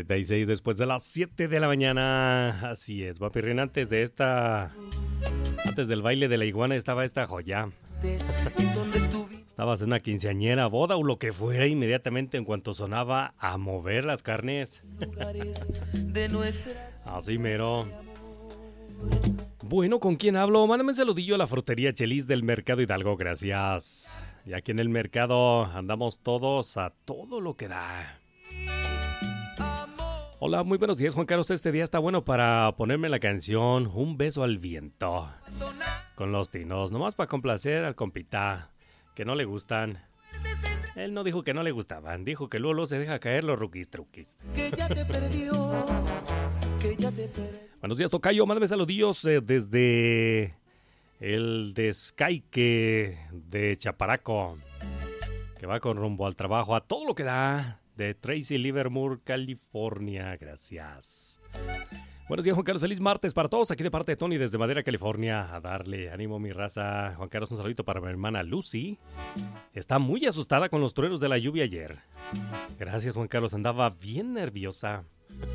36 después de las 7 de la mañana. Así es, Guapirrín, antes del baile de la iguana estaba esta joya. Estabas en una quinceañera, boda o lo que fuera, inmediatamente en cuanto sonaba a mover las carnes. Así mero. Bueno, ¿con quién hablo? Mándame un saludillo a la frutería Chelis del Mercado Hidalgo, gracias. Y aquí en el mercado andamos todos a todo lo que da. Hola, muy buenos días, Juan Carlos. Este día está bueno para ponerme la canción Un beso al viento con Los Tinos, nomás para complacer al compita, que no le gustan. Él no dijo que no le gustaban, dijo que luego se deja caer los ruquis truquis. Buenos días, tocayo, mándame saludillos desde el descaique de Chaparaco, que va con rumbo al trabajo a todo lo que da, de Tracy Livermore, California. Gracias. Buenos días, Juan Carlos. Feliz martes para todos. Aquí de parte de Tony desde Madera, California. A darle ánimo, mi raza. Juan Carlos, un saludito para mi hermana Lucy. Está muy asustada con los truenos de la lluvia ayer. Gracias, Juan Carlos. Andaba bien nerviosa.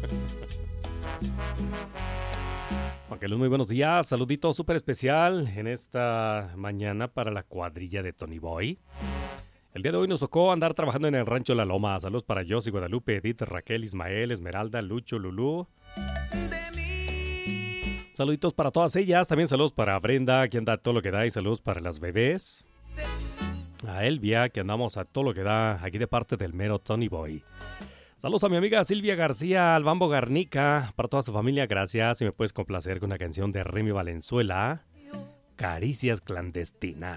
Juan Carlos, muy buenos días. Saludito súper especial en esta mañana para la cuadrilla de Tony Boy. El día de hoy nos tocó andar trabajando en el rancho La Loma. Saludos para Josie, Guadalupe, Edith, Raquel, Ismael, Esmeralda, Lucho, Lulú. Saluditos para todas ellas. También saludos para Brenda, que anda a todo lo que da. Y saludos para las bebés. A Elvia, que andamos a todo lo que da. Aquí de parte del mero Tony Boy. Saludos a mi amiga Silvia García, al Bambo Garnica. Para toda su familia, gracias. Y me puedes complacer con una canción de Remy Valenzuela. Caricias clandestinas.